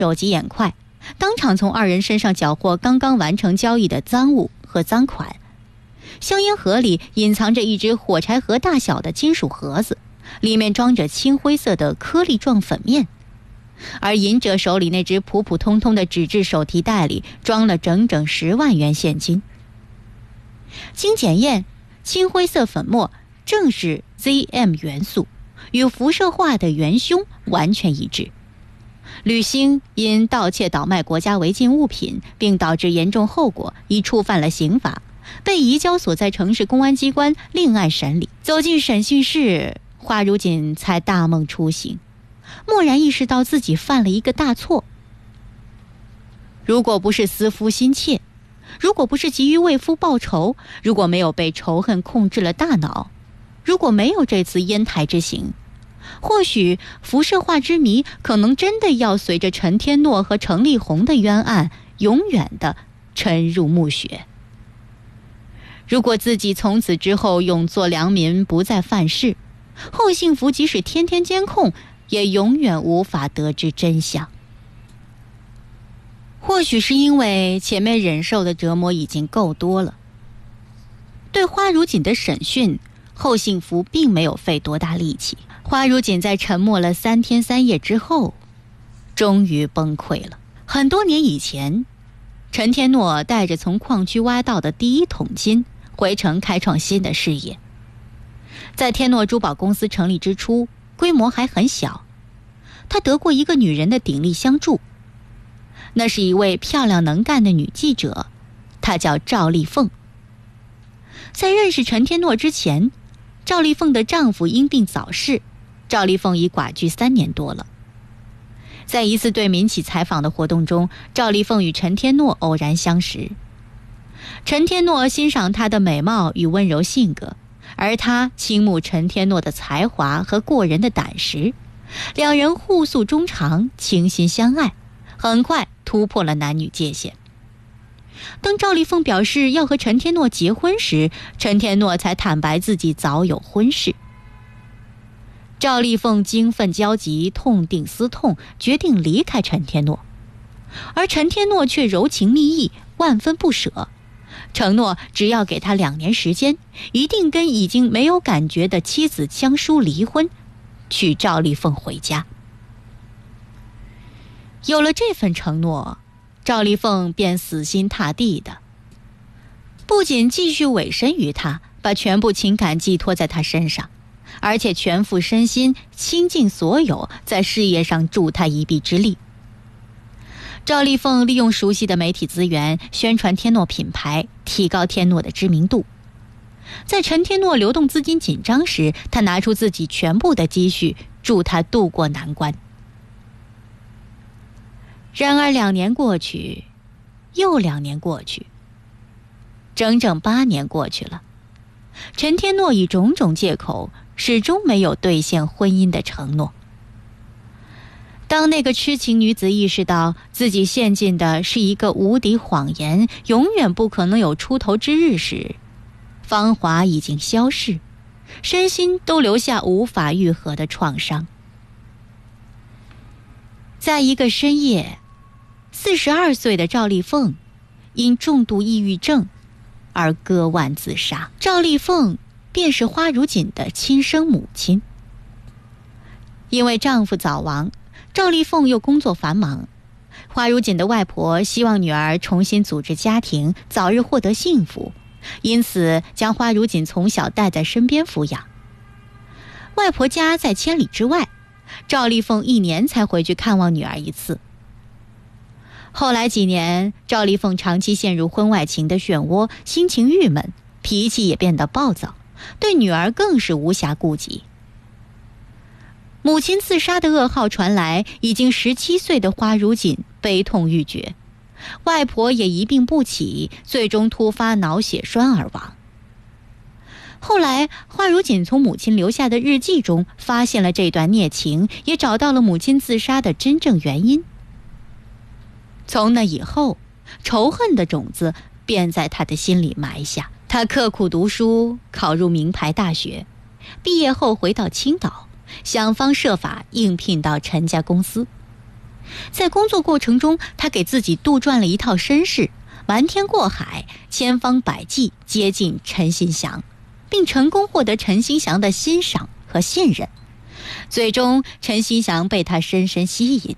手疾眼快，当场从二人身上缴获刚刚完成交易的赃物和赃款。香烟盒里隐藏着一只火柴盒大小的金属盒子，里面装着青灰色的颗粒状粉面，而隐者手里那只普普通通的纸质手提袋里装了整整10万元现金。经检验，青灰色粉末正是 ZM 元素，与辐射化的元凶完全一致。吕兴因盗窃倒卖国家违禁物品，并导致严重后果，已触犯了刑法，被移交所在城市公安机关另案审理。走进审讯室，花如锦才大梦初醒，蓦然意识到自己犯了一个大错。如果不是思夫心切，如果不是急于为夫报仇，如果没有被仇恨控制了大脑，如果没有这次烟台之行，或许辐射化之谜可能真的要随着陈天诺和程丽红的冤案永远地沉入墓穴。如果自己从此之后永做良民，不再犯事，后幸福即使天天监控，也永远无法得知真相。或许是因为前面忍受的折磨已经够多了，对花如锦的审讯，后幸福并没有费多大力气。花如锦在沉默了3天3夜之后，终于崩溃了。很多年以前，陈天诺带着从矿区挖到的第1桶金回城开创新的事业。在天诺珠宝公司成立之初，规模还很小，他得过一个女人的鼎力相助，那是一位漂亮能干的女记者，她叫赵丽凤。在认识陈天诺之前，赵丽凤的丈夫因病早逝，赵丽凤已寡居3年多了。在一次对民企采访的活动中，赵丽凤与陈天诺偶然相识。陈天诺欣赏她的美貌与温柔性格，而她倾慕陈天诺的才华和过人的胆识，两人互诉衷肠，倾心相爱，很快突破了男女界限。当赵丽凤表示要和陈天诺结婚时，陈天诺才坦白自己早有婚事。赵丽凤惊愤焦急，痛定思痛，决定离开陈天诺，而陈天诺却柔情蜜意，万分不舍，承诺只要给他2年时间，一定跟已经没有感觉的妻子江疏离婚，娶赵丽凤回家。有了这份承诺，赵丽凤便死心塌地的，不仅继续委身于他，把全部情感寄托在他身上，而且全副身心倾尽所有，在事业上助他一臂之力。赵丽凤利用熟悉的媒体资源宣传天诺品牌，提高天诺的知名度。在陈天诺流动资金紧张时，他拿出自己全部的积蓄，助他渡过难关。然而2年过去，又2年过去，整整8年过去了，陈天诺以种种借口始终没有兑现婚姻的承诺。当那个痴情女子意识到自己陷进的是一个无底谎言，永远不可能有出头之日时，芳华已经消逝，身心都留下无法愈合的创伤。在一个深夜，42岁的赵丽凤因重度抑郁症而割腕自杀。赵丽凤便是花如锦的亲生母亲。因为丈夫早亡，赵丽凤又工作繁忙，花如锦的外婆希望女儿重新组织家庭，早日获得幸福，因此将花如锦从小带在身边抚养。外婆家在千里之外，赵丽凤1年才回去看望女儿一次。后来几年，赵丽凤长期陷入婚外情的漩涡，心情郁闷，脾气也变得暴躁，对女儿更是无暇顾及。母亲自杀的噩耗传来，已经17岁的花如锦悲痛欲绝，外婆也一病不起，最终突发脑血栓而亡。后来，花如锦从母亲留下的日记中发现了这段孽情，也找到了母亲自杀的真正原因。从那以后，仇恨的种子便在他的心里埋下。他刻苦读书，考入名牌大学，毕业后回到青岛，想方设法应聘到陈家公司。 在工作过程中，他给自己杜撰了一套身世，瞒天过海，千方百计接近陈新祥，并成功获得陈新祥的欣赏和信任。最终，陈新祥被他深深吸引。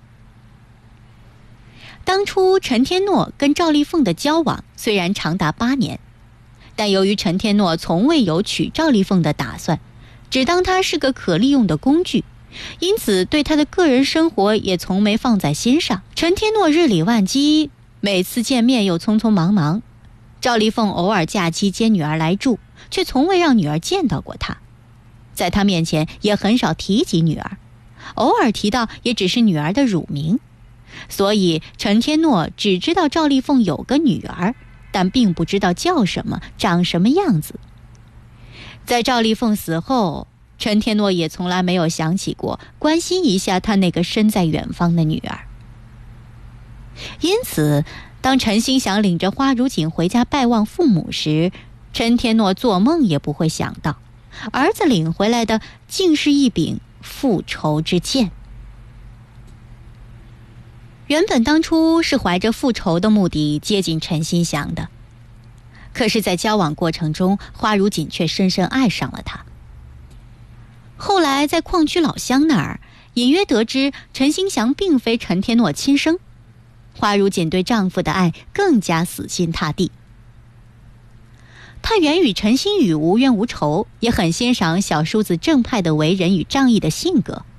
当初陈天诺跟赵丽凤的交往虽然长达8年，但由于陈天诺从未有娶赵丽凤的打算，只当她是个可利用的工具，因此对她的个人生活也从没放在心上。陈天诺日理万机，每次见面又匆匆忙忙。赵丽凤偶尔假期接女儿来住，却从未让女儿见到过他，在他面前也很少提及女儿，偶尔提到也只是女儿的乳名。所以陈天诺只知道赵丽凤有个女儿，但并不知道叫什么，长什么样子。在赵丽凤死后，陈天诺也从来没有想起过关心一下他那个身在远方的女儿。因此，当陈新祥领着花如锦回家拜望父母时，陈天诺做梦也不会想到，儿子领回来的竟是一柄复仇之剑。原本当初是怀着复仇的目的接近陈新祥的，可是在交往过程中，花如锦却深深爱上了他。后来在矿区老乡那儿，隐约得知陈新祥并非陈天诺亲生，花如锦对丈夫的爱更加死心塌地。她原与陈新宇无冤无仇，也很欣赏小叔子正派的为人与仗义的性格，